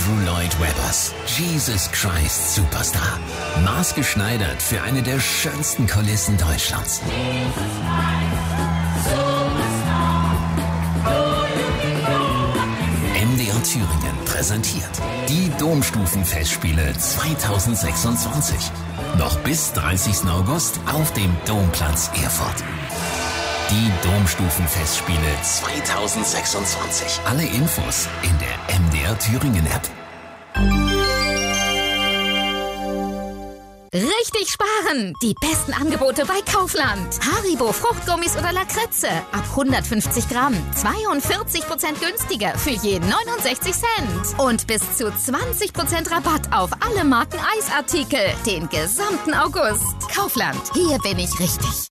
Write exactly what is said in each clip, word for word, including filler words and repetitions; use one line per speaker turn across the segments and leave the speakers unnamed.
Andrew Lloyd Webbers Jesus Christ Superstar. Maßgeschneidert für eine der schönsten Kulissen Deutschlands. M D R Thüringen präsentiert die Domstufenfestspiele zweitausendsechsundzwanzig. Noch bis dreißigsten August auf dem Domplatz Erfurt. Die Domstufenfestspiele zweitausendsechsundzwanzig. Alle Infos in der M D R Thüringen App.
Richtig sparen! Die besten Angebote bei Kaufland. Haribo Fruchtgummis oder Lakritze ab hundertfünfzig Gramm. zweiundvierzig Prozent günstiger für je neunundsechzig Cent. Und bis zu zwanzig Prozent Rabatt auf alle Marken Eisartikel. Den gesamten August. Kaufland. Hier bin ich richtig.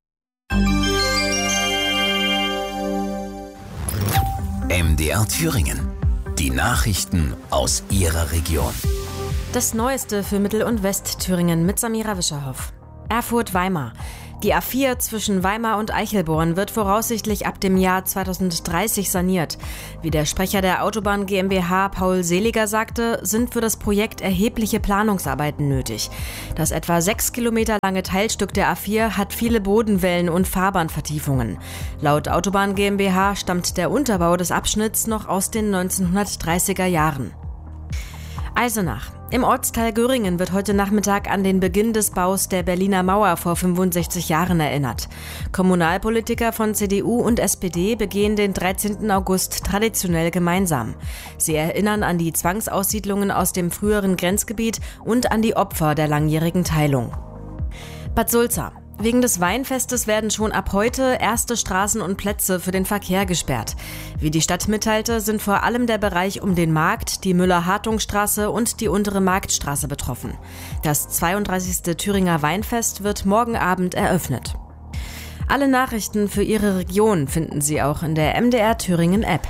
M D R Thüringen. Die Nachrichten aus Ihrer Region.
Das Neueste für Mittel- und Westthüringen mit Samira Wischerhoff. Erfurt-Weimar. Die A vier zwischen Weimar und Eichelborn wird voraussichtlich ab dem Jahr zweitausenddreißig saniert. Wie der Sprecher der Autobahn GmbH Paul Seliger sagte, sind für das Projekt erhebliche Planungsarbeiten nötig. Das etwa sechs Kilometer lange Teilstück der A vier hat viele Bodenwellen und Fahrbahnvertiefungen. Laut Autobahn GmbH stammt der Unterbau des Abschnitts noch aus den neunzehnhundertdreißiger Jahren. Eisenach. Im Ortsteil Göringen wird heute Nachmittag an den Beginn des Baus der Berliner Mauer vor fünfundsechzig Jahren erinnert. Kommunalpolitiker von C D U und S P D begehen den dreizehnten August traditionell gemeinsam. Sie erinnern an die Zwangsaussiedlungen aus dem früheren Grenzgebiet und an die Opfer der langjährigen Teilung. Bad Sulza. Wegen des Weinfestes werden schon ab heute erste Straßen und Plätze für den Verkehr gesperrt. Wie die Stadt mitteilte, sind vor allem der Bereich um den Markt, die Müller-Hartung-Straße und die untere Marktstraße betroffen. Das zweiunddreißigste Thüringer Weinfest wird morgen Abend eröffnet. Alle Nachrichten für Ihre Region finden Sie auch in der M D R Thüringen App.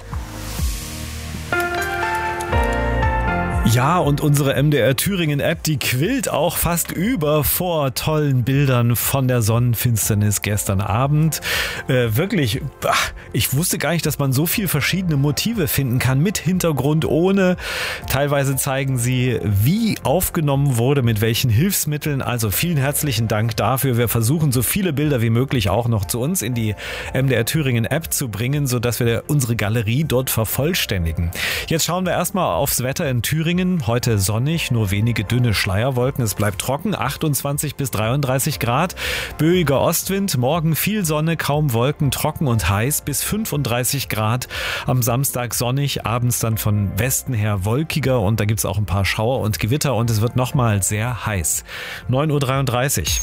Ja, und unsere M D R Thüringen App, die quillt auch fast über vor tollen Bildern von der Sonnenfinsternis gestern Abend. Äh, wirklich, ach, ich wusste gar nicht, dass man so viel verschiedene Motive finden kann, mit Hintergrund, ohne. Teilweise zeigen sie, wie aufgenommen wurde, mit welchen Hilfsmitteln. Also vielen herzlichen Dank dafür. Wir versuchen, so viele Bilder wie möglich auch noch zu uns in die M D R Thüringen App zu bringen, sodass wir unsere Galerie dort vervollständigen. Jetzt schauen wir erstmal aufs Wetter in Thüringen. Heute sonnig, nur wenige dünne Schleierwolken. Es bleibt trocken, achtundzwanzig bis dreiunddreißig Grad. Böiger Ostwind, morgen viel Sonne, kaum Wolken, trocken und heiß bis fünfunddreißig Grad. Am Samstag sonnig, abends dann von Westen her wolkiger und da gibt es auch ein paar Schauer und Gewitter und es wird nochmal sehr heiß. neun Uhr dreiunddreißig.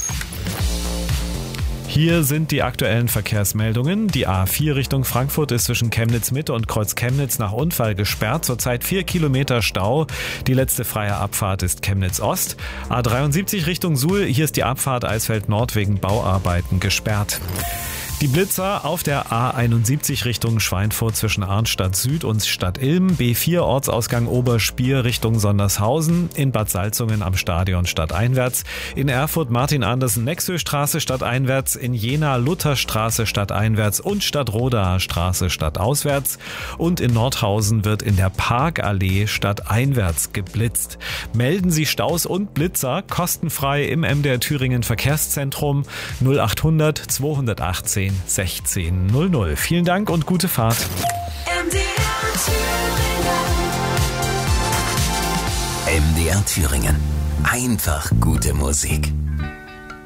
Hier sind die aktuellen Verkehrsmeldungen. Die A vier Richtung Frankfurt ist zwischen Chemnitz Mitte und Kreuz Chemnitz nach Unfall gesperrt. Zurzeit vier Kilometer Stau. Die letzte freie Abfahrt ist Chemnitz Ost. A dreiundsiebzig Richtung Suhl. Hier ist die Abfahrt Eisfeld Nord wegen Bauarbeiten gesperrt. Die Blitzer auf der A einundsiebzig Richtung Schweinfurt zwischen Arnstadt Süd und Stadt Ilm, B vier Ortsausgang Oberspier Richtung Sondershausen, in Bad Salzungen am Stadion stadteinwärts, in Erfurt Martin-Andersen-Nexö-Straße stadteinwärts, in Jena Lutherstraße stadteinwärts und Stadtrodaer Straße stadtauswärts und in Nordhausen wird in der Parkallee stadteinwärts geblitzt. Melden Sie Staus und Blitzer kostenfrei im M D R Thüringen Verkehrszentrum null achthundert zweihundertachtzehn sechzehn null null. Vielen Dank und gute Fahrt.
M D R Thüringen. M D R Thüringen. Einfach gute Musik.